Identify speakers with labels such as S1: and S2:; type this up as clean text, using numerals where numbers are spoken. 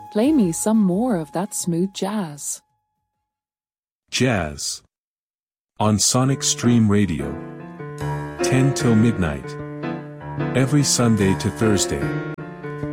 S1: Play me some more of that smooth jazz.
S2: Jazz. On Sonic Stream Radio. 10 till midnight. Every Sunday to Thursday.